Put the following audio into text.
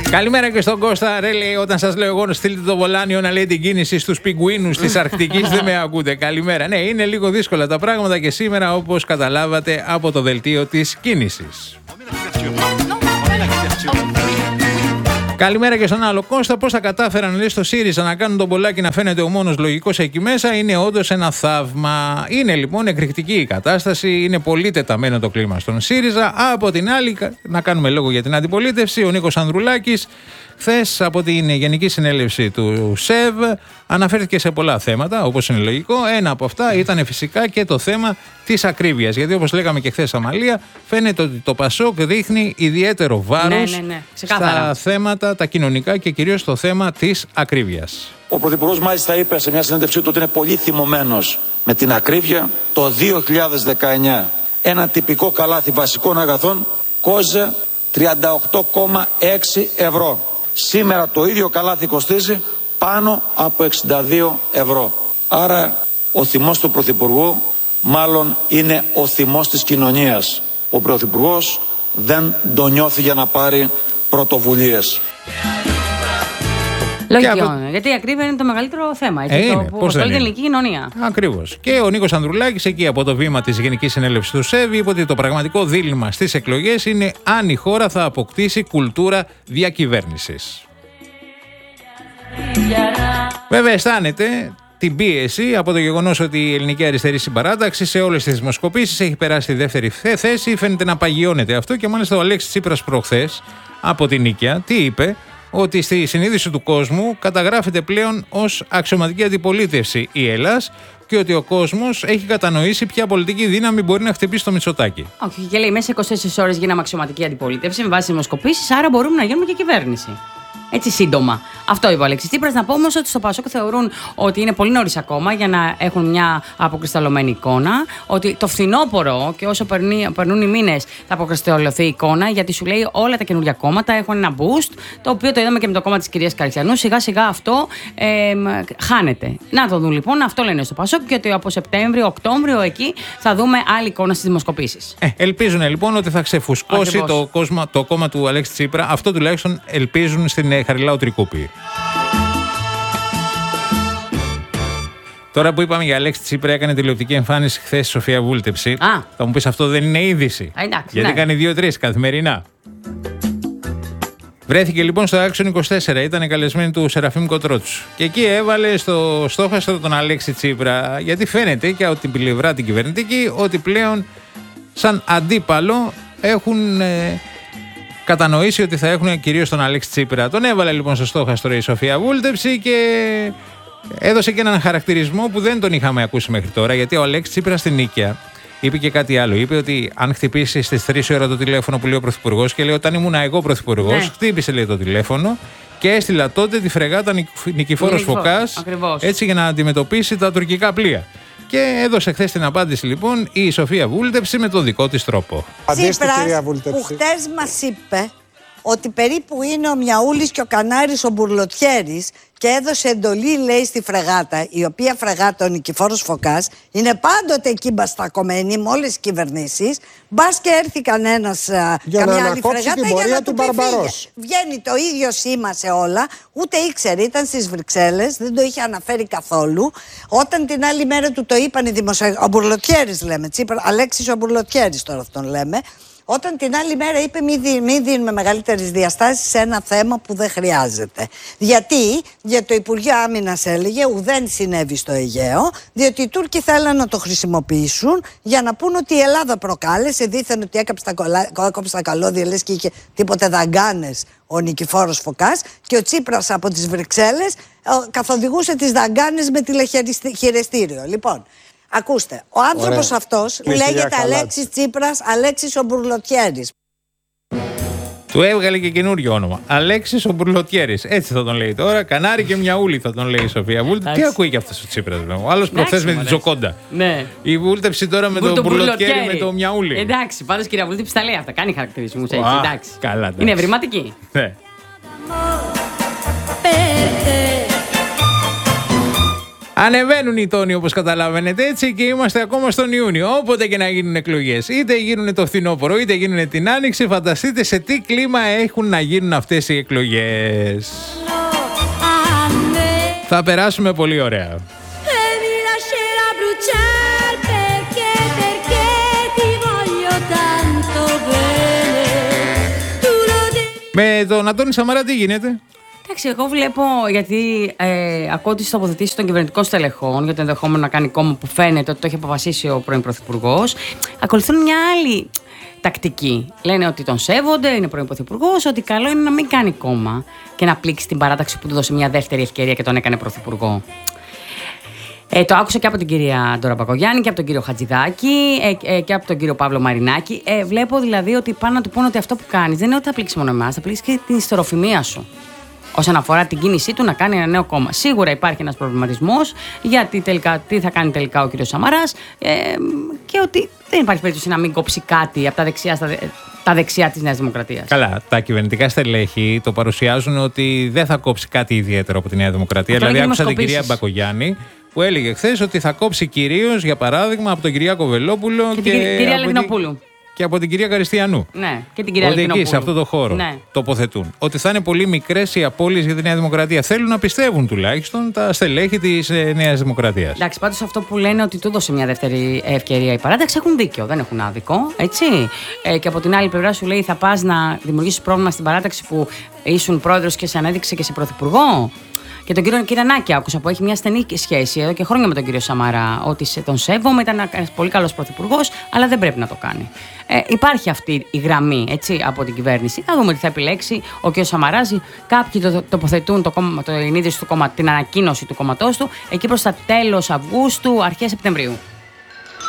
Καλημέρα και στον Κώστα. Ρε, λέει, όταν σας λέω εγώ να στείλετε το βολάνιο να λέει την κίνηση στους πιγκουίνους της Αρκτικής, δεν με ακούτε. Καλημέρα. Ναι, είναι λίγο δύσκολα τα πράγματα και σήμερα, όπως καταλάβατε από το δελτίο της κίνησης. Καλημέρα και στον άλλο Κώστα. Πώς θα κατάφεραν, λέει, στο ΣΥΡΙΖΑ να κάνουν τον Πολάκη να φαίνεται ο μόνος λογικός εκεί μέσα, είναι όντως ένα θαύμα. Είναι λοιπόν εκρηκτική η κατάσταση, είναι πολύ τεταμένο το κλίμα στον ΣΥΡΙΖΑ. Από την άλλη, να κάνουμε λόγο για την αντιπολίτευση, ο Νίκος Ανδρουλάκης χθες από την Γενική Συνέλευση του ΣΕΒ αναφέρθηκε σε πολλά θέματα, όπως είναι λογικό. Ένα από αυτά ήταν φυσικά και το θέμα της ακρίβειας. Γιατί όπως λέγαμε και χθες, Αμαλία, φαίνεται ότι το ΠΑΣΟΚ δείχνει ιδιαίτερο βάρος στα θέματα τα κοινωνικά και κυρίως στο θέμα της ακρίβειας. Ο Πρωθυπουργός μάλιστα είπε σε μια συνέντευξή του ότι είναι πολύ θυμωμένος με την ακρίβεια. Το 2019 ένα τυπικό καλάθι βασικών αγαθών κόζε 38,6 ευρώ. Σήμερα το ίδιο καλάθι κοστίζει πάνω από 62 ευρώ. Άρα ο θυμός του Πρωθυπουργού μάλλον είναι ο θυμός της κοινωνίας. Ο Πρωθυπουργός δεν τον νιώθει για να πάρει πρωτοβουλίες. Λογικό, γιατί η ακρίβεια είναι το μεγαλύτερο θέμα. Που την ελληνική κοινωνία. Ακριβώς. Και ο Νίκος Ανδρουλάκης, εκεί από το βήμα της Γενικής Συνέλευσης του ΣΕΒ, είπε ότι το πραγματικό δίλημμα στις εκλογές είναι αν η χώρα θα αποκτήσει κουλτούρα διακυβέρνησης. Βέβαια, αισθάνεται την πίεση από το γεγονός ότι η Ελληνική Αριστερή Συμπαράταξη σε όλες τις δημοσκοπήσεις έχει περάσει τη δεύτερη θέση. Φαίνεται να παγιώνεται αυτό και μάλιστα ο Αλέξης Τσίπρας προχθές από την Νίκαια τι είπε? Ότι στη συνείδηση του κόσμου καταγράφεται πλέον ως αξιωματική αντιπολίτευση η Ελλάς και ότι ο κόσμος έχει κατανοήσει ποια πολιτική δύναμη μπορεί να χτυπήσει το Μητσοτάκη. Όχι, και λέει μέσα 24 ώρες γίναμε αξιωματική αντιπολίτευση με βάση δημοσκοπήσεις, άρα μπορούμε να γίνουμε και κυβέρνηση. Έτσι σύντομα. Αυτό είπε ο Αλέξης Τσίπρας. Να πω όμως ότι στο ΠΑΣΟΚ θεωρούν ότι είναι πολύ νωρίς ακόμα για να έχουν μια αποκρισταλωμένη εικόνα. Ότι το φθινόπωρο και όσο περνούν οι μήνες θα αποκρισταλωθεί η εικόνα, γιατί σου λέει όλα τα καινούργια κόμματα έχουν ένα boost, το οποίο το είδαμε και με το κόμμα της κυρίας Καριστιανού. Σιγά σιγά αυτό χάνεται. Να το δουν λοιπόν, αυτό λένε στο ΠΑΣΟΚ και ότι από Σεπτέμβριο, Οκτώβριο εκεί θα δούμε άλλη εικόνα στις δημοσκοπήσεις. Ελπίζουν λοιπόν ότι θα ξεφουσκώσει το κόμμα του Αλέξη Τσίπρα. Αυτό τουλάχιστον ελπίζουν στην Χαριλάου Τρικούπη. Τώρα που είπαμε για Αλέξη Τσίπρα, έκανε τηλεοπτική εμφάνιση χθες η Σοφία Βούλτεψη. Θα μου πεις αυτό δεν είναι είδηση. Γιατί κάνει 2-3 καθημερινά. Βρέθηκε λοιπόν στο Action 24, ήταν καλεσμένη του Σεραφείμ Κοτρότσου. Και εκεί έβαλε στο στόχαστρο τον Αλέξη Τσίπρα, γιατί φαίνεται και από την πλευρά την κυβερνητική ότι πλέον σαν αντίπαλο έχουν κατανοήσει ότι θα έχουν κυρίως τον Αλέξη Τσίπρα. Τον έβαλε λοιπόν στο στόχαστρο η Σοφία Βούλτεψη και έδωσε και έναν χαρακτηρισμό που δεν τον είχαμε ακούσει μέχρι τώρα, γιατί ο Αλέξης Τσίπρας στην Νίκαια είπε και κάτι άλλο. Είπε ότι αν χτυπήσει στις 3 ώρα το τηλέφωνο που λέει ο Πρωθυπουργός, και λέει όταν ήμουν εγώ Πρωθυπουργός, χτύπησε λέει το τηλέφωνο και έστειλα τότε τη φρεγάτα Νικηφόρος Φωκάς, έτσι για να αντιμετωπίσει τα τουρκικά πλοία. Και έδωσε χθες την απάντηση λοιπόν η Σοφία Βούλτεψη με τον δικό της τρόπο. Τσίπρας που χτες μας είπε ότι περίπου είναι ο Μιαούλης και ο Κανάρης ο Μπουρλοτιέρης και έδωσε εντολή, λέει, στη φρεγάτα, η οποία φρεγάτα ο Νικηφόρος Φωκάς είναι πάντοτε εκεί μπαστακωμένη με όλες τις κυβερνήσεις. Μπας και έρθει κανένας, καμιά άλλη φρεγάτα για να του πει φύγε. Βγαίνει το ίδιο σήμα σε όλα, ούτε ήξερε, ήταν στις Βρυξέλλες, δεν το είχε αναφέρει καθόλου. Όταν την άλλη μέρα του το είπαν οι δημοσιογράφοι, ο Μπουρλοτιέρης λέμε, Τσίπρα, Αλέξης ο Μπουρλοτιέρης τώρα αυτόν λέμε. Όταν την άλλη μέρα είπε μην δίνουμε μεγαλύτερες διαστάσεις σε ένα θέμα που δεν χρειάζεται. Γιατί το Υπουργείο Άμυνας έλεγε ουδέν συνέβη στο Αιγαίο, διότι οι Τούρκοι θέλαν να το χρησιμοποιήσουν για να πούν ότι η Ελλάδα προκάλεσε, δήθεν ότι έκοψε τα καλώδια, λες και είχε τίποτε δαγκάνες ο Νικηφόρος Φωκάς, και ο Τσίπρας από τις Βρυξέλλες καθοδηγούσε τις δαγκάνες με τηλεχειρεστήριο. Λοιπόν, ακούστε, ο άνθρωπος αυτός λέγεται Αλέξης Τσίπρας, Αλέξης ο Μπουρλοτιέρης. Του έβγαλε και καινούριο όνομα. Αλέξης ο Μπουρλοτιέρης. Έτσι θα τον λέει τώρα. Κανάρι και Μιαούλη θα τον λέει η Σοφία Βούλτεψη. Τι ακούει και αυτός ο Τσίπρας, βέβαια. Ο άλλος προχθές με την Τζοκόντα. Ναι. Η Βούλτεψη τώρα με τον Μπουρλοτιέρη με το Μιαούλη. Εντάξει, πάντως κυρία Βούλτεψη τα λέει αυτά. Κάνει χαρακτηρισμούς έτσι. Εντάξει. Καλά, είναι ευρηματική. Ναι. Ανεβαίνουν οι τόνοι όπως καταλαβαίνετε έτσι και είμαστε ακόμα στον Ιούνιο. Όποτε και να γίνουν εκλογές, είτε γίνουν το φθινόπωρο είτε γίνουν την Άνοιξη, φανταστείτε σε τι κλίμα έχουν να γίνουν αυτές οι εκλογές. Θα περάσουμε πολύ ωραία. Με τον Αντώνη Σαμαρά τι γίνεται? Εντάξει, εγώ βλέπω, γιατί ακούω τις τοποθετήσεις των κυβερνητικών στελεχών για το ενδεχόμενο να κάνει κόμμα που φαίνεται ότι το έχει αποφασίσει ο πρώην Πρωθυπουργός. Ακολουθούν μια άλλη τακτική. Λένε ότι τον σέβονται, είναι πρώην Πρωθυπουργός, ότι καλό είναι να μην κάνει κόμμα και να πλήξει την παράταξη που του δώσε μια δεύτερη ευκαιρία και τον έκανε Πρωθυπουργό. Το άκουσα και από την κυρία Ντόρα Μπακογιάννη και από τον κύριο Χατζηδάκη και από τον κύριο Παύλο Μαρινάκη. Βλέπω δηλαδή ότι πάνε να του πούνε ότι αυτό που κάνεις δεν είναι ότι θα πλήξει μόνο εμάς, θα πλήξει και την ιστεροφημία σου. Όσον αφορά την κίνησή του να κάνει ένα νέο κόμμα. Σίγουρα υπάρχει ένας προβληματισμός γιατί τελικά, τι θα κάνει τελικά ο κύριος Σαμαράς και ότι δεν υπάρχει περίπτωση να μην κόψει κάτι από τα δεξιά της Νέας Δημοκρατίας. Καλά, τα κυβερνητικά στελέχη το παρουσιάζουν ότι δεν θα κόψει κάτι ιδιαίτερο από τη Νέα Δημοκρατία. Δηλαδή, άκουσα την κυρία Μπακογιάννη που έλεγε χθες ότι θα κόψει κυρίως, για παράδειγμα, από τον Κυριάκο Βελόπουλο και την κυρία Λεβινοπούλου. Και από την κυρία Καριστιανού. Ναι, και την κυρία Ότι εκεί, σε αυτό το χώρο, τοποθετούν. Ότι θα είναι πολύ μικρές οι απώλειες για τη Νέα Δημοκρατία. Θέλουν να πιστεύουν τουλάχιστον τα στελέχη της Νέας Δημοκρατίας. Εντάξει, πάντως αυτό που λένε ότι του έδωσε μια δεύτερη ευκαιρία η παράταξη έχουν δίκιο, δεν έχουν άδικο. Έτσι. Και από την άλλη πλευρά σου λέει θα πας να δημιουργήσεις πρόβλημα στην παράταξη που ήσουν πρόεδρος και σε ανέδειξε και σε πρωθυπουργό. Και τον κύριο Κυρανάκη άκουσα που έχει μια στενή σχέση εδώ και χρόνια με τον κύριο Σαμαρά. Ότι τον σέβομαι, ήταν ένας πολύ καλός πρωθυπουργός, αλλά δεν πρέπει να το κάνει. Υπάρχει αυτή η γραμμή έτσι, από την κυβέρνηση. Θα δούμε τι θα επιλέξει ο κ. Σαμαράς. Κάποιοι τοποθετούν την ίδρυση του κόμμα, την ανακοίνωση του κόμματός του εκεί προς τα τέλος Αυγούστου, αρχές Σεπτεμβρίου.